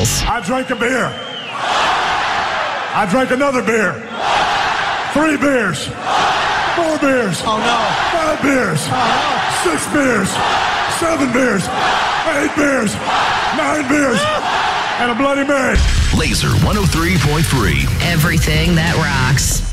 Miles. I drank a beer. I drank another beer. 3 beers. 4 beers. Oh, no. 5 beers. Oh, no. 6 beers. 7 beers. 8 beers. 9 beers. And a Bloody Mary. Laser 103.3. Everything that rocks.